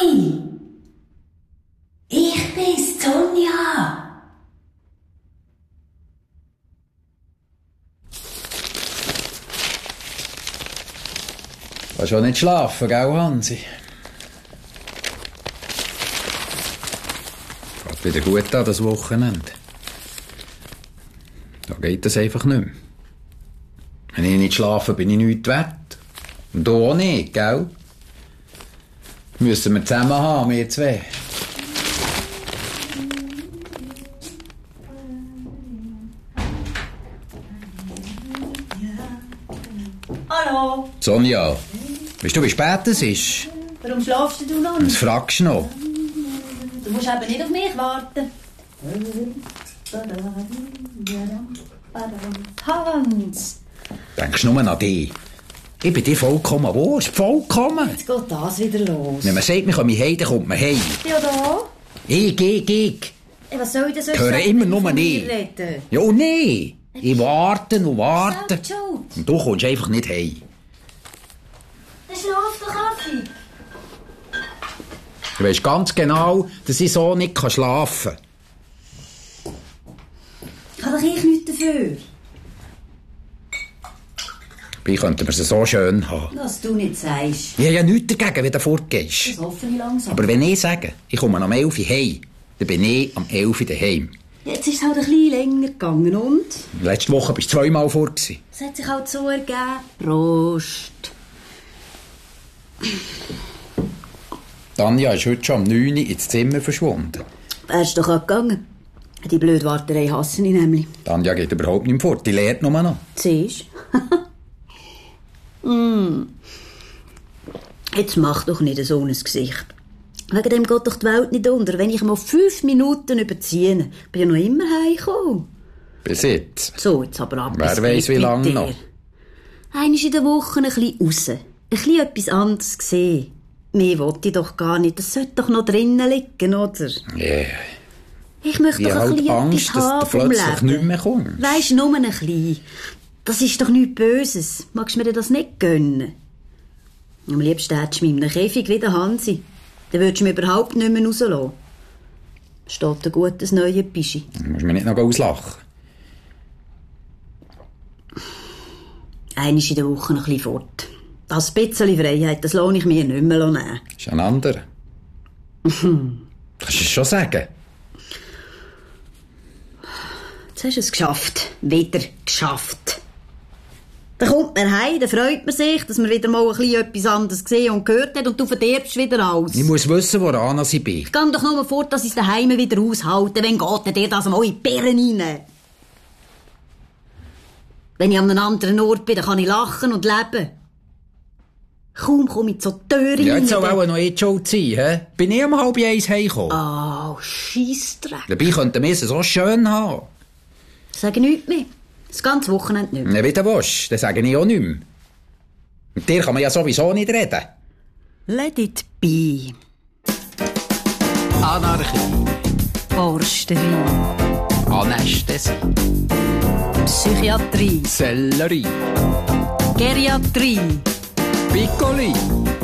Mami! Ich bin's, Sonja! Du kannst schon nicht schlafen, gell, Hansi? Geht wieder gut an, das Wochenende. Da geht das einfach nicht mehr. Wenn ich nicht schlafe, bin ich nichts wert. Und du auch nicht, gell? Müssen wir zusammen haben, wir zwei. Hallo? Sonja, weißt du, wie spät es ist? Warum schlafst du noch nicht? Was fragst du noch? Du musst eben nicht auf mich warten. Hans! Denkst du nur an dich? Ich bin dir vollkommen wurscht, vollkommen. Jetzt geht das wieder los. Wenn man sagt, wir kommen heim, dann kommt man heim. Ja, da? Ich. Hey, was soll ich denn sonst Höre sagen, immer wenn ich nur von nicht. dir rede? Ja, und nee. Ich warte und warte. Selbst schuld. Und du kommst einfach nicht heim. Dann schlaf doch, Affi. Du weisst ganz genau, dass ich so nicht schlafen kann. Kann doch ich nichts dafür. Dabei könnten wir es so schön haben. Was du nicht sagst. Ich habe ja nichts dagegen, wenn du fortgehst. Das hoffe ich langsam. Aber wenn ich sage, ich komme am 11 Uhr heim, dann bin ich am 11 Uhr daheim. Jetzt ist es halt ein bisschen länger gegangen und? Letzte Woche bist du 2-mal fort gewesen. Es hat sich halt so ergeben. Prost. Tanja ist heute schon um 9 Uhr ins Zimmer verschwunden. Wärst doch auch gegangen. Die blöde Warterei hasse ich nämlich. Tanja geht überhaupt nicht mehr fort, die lehrt nur noch. Siehst Jetzt mach doch nicht so ein Gesicht. Wegen dem geht doch die Welt nicht unter. Wenn ich mal 5 Minuten überziehe, bin ich noch immer heimgekommen. Bis jetzt. So, jetzt aber ab. Wer weiss, wie lange noch. Einmal in der Woche ein bisschen raus. Ein bisschen etwas anderes sehen. Mehr wollte ich doch gar nicht. Das sollte doch noch drinnen liegen, oder? Yeah. Ich möchte Ich doch habe ein halt bisschen Angst, etwas haben dass du vom plötzlich Leben. nicht mehr kommst. Weisst, nur ein bisschen. Das ist doch nichts Böses. Magst du mir das nicht gönnen? Am liebsten hättest du mich in einem Käfig wie der Hansi. Dann würdest du mich überhaupt nicht mehr rauslassen. Steht ein gutes neues Bischi. Du musst mich nicht noch auslachen. Einmal in der Woche ein bisschen fort. Das bisschen Freiheit, das lohne ich mir nicht mehr nehmen. Das ist ein anderer. Kannst du es schon sagen? Jetzt hast du es geschafft. Wieder geschafft. Dann kommt man heim, dann freut man sich, dass man wieder mal ein bisschen etwas anderes gesehen und gehört hat und du verderbst wieder alles. Ich muss wissen, woran ich bin. Ich gehe doch nur fort, dass ich es daheim wieder aushalte. Wenn geht dir das mal in die Birnen rein? Wenn ich an einem anderen Ort bin, dann kann ich lachen und leben. Kaum komme ich zur Tür rein. Ja, jetzt soll auch noch jetzt schuld sein, hä? Bin ich um 12:30 heimgekommen. Oh, Scheissdreck. Dabei könnten wir es so schön haben. Sag nichts mehr. Das ganze Wochenende nicht mehr. Na, wie du willst, dann sage ich auch nicht mehr. Mit dir kann man ja sowieso nicht reden. Let it be. Anarchie. Forsterei. Anästhesie. Psychiatrie. Sellerie. Geriatrie. Piccoli.